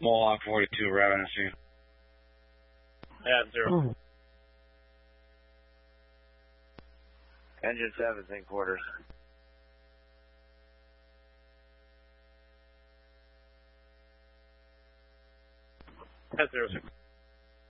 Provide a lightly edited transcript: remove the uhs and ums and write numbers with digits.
Mohawk 42, Ravenous you. At 0. Engine 7's in quarters. At 0, 6.